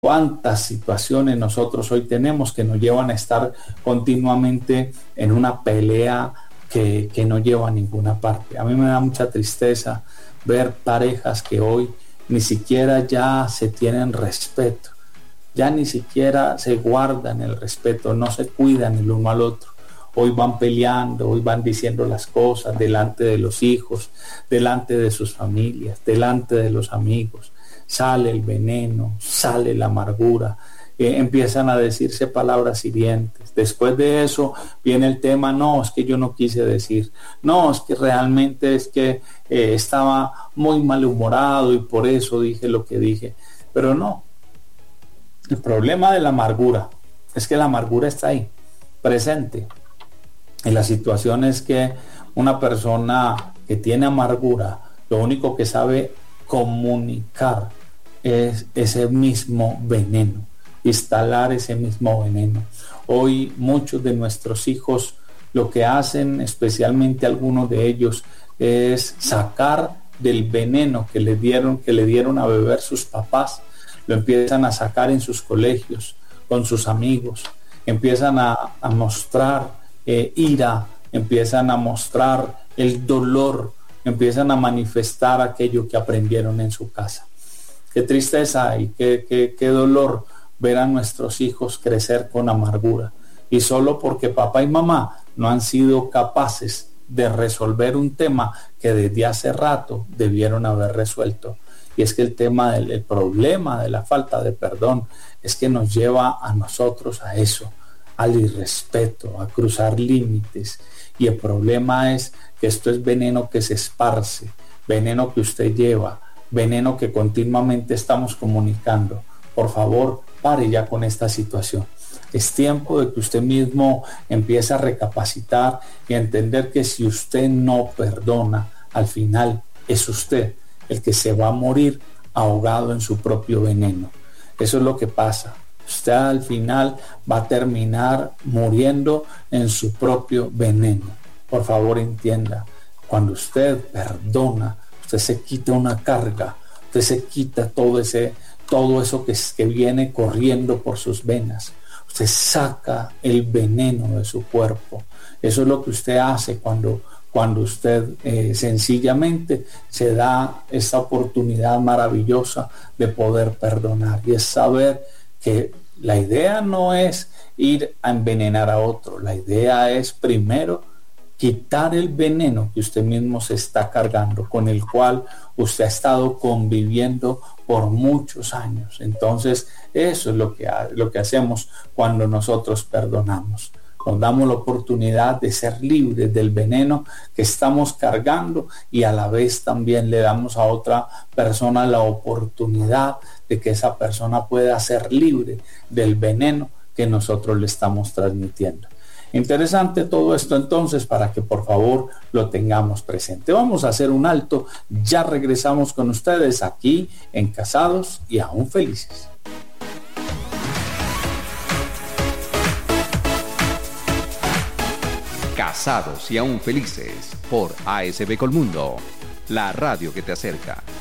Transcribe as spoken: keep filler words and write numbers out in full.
cuántas situaciones nosotros hoy tenemos que nos llevan a estar continuamente en una pelea que, que no lleva a ninguna parte. A mí me da mucha tristeza ver parejas que hoy ni siquiera ya se tienen respeto, ya ni siquiera se guardan el respeto, no se cuidan el uno al otro. Hoy van peleando, hoy van diciendo las cosas delante de los hijos, delante de sus familias, delante de los amigos. Sale el veneno, sale la amargura, eh, empiezan a decirse palabras hirientes. Después de eso viene el tema, no, es que yo no quise decir, no, es que realmente es que eh, estaba muy malhumorado y por eso dije lo que dije. Pero no, el problema de la amargura es que la amargura está ahí, presente. Y la situación es que una persona que tiene amargura, lo único que sabe comunicar es ese mismo veneno, instalar ese mismo veneno. Hoy muchos de nuestros hijos lo que hacen, especialmente algunos de ellos, es sacar del veneno que le dieron, que le dieron a beber sus papás, lo empiezan a sacar en sus colegios, con sus amigos, empiezan a, a mostrar eh, ira, empiezan a mostrar el dolor, empiezan a manifestar aquello que aprendieron en su casa. Qué tristeza y qué, qué, qué dolor ver a nuestros hijos crecer con amargura. Y solo porque papá y mamá no han sido capaces de resolver un tema que desde hace rato debieron haber resuelto. Y es que el tema del el problema de la falta de perdón es que nos lleva a nosotros a eso, al irrespeto, a cruzar límites. Y el problema es que esto es veneno que se esparce, veneno que usted lleva, veneno que continuamente estamos comunicando. Por favor, pare ya con esta situación. Es tiempo de que usted mismo empiece a recapacitar y a entender que si usted no perdona, al final es usted el que se va a morir ahogado en su propio veneno. Eso es lo que pasa. Usted al final va a terminar muriendo en su propio veneno. Por favor, entienda, cuando usted perdona, usted se quita una carga, usted se quita todo ese, todo eso que, que viene corriendo por sus venas. Usted saca el veneno de su cuerpo. Eso es lo que usted hace cuando, cuando usted eh, sencillamente se da esta oportunidad maravillosa de poder perdonar. Y es saber que la idea no es ir a envenenar a otro. La idea es primero quitar el veneno que usted mismo se está cargando, con el cual usted ha estado conviviendo por muchos años. Entonces, eso es lo que, lo que hacemos cuando nosotros perdonamos. Nos damos la oportunidad de ser libres del veneno que estamos cargando y a la vez también le damos a otra persona la oportunidad de que esa persona pueda ser libre del veneno que nosotros le estamos transmitiendo. Interesante todo esto entonces, para que por favor lo tengamos presente. Vamos a hacer un alto, ya regresamos con ustedes aquí en Casados y Aún Felices. Casados y Aún Felices por A S B Colmundo, la radio que te acerca.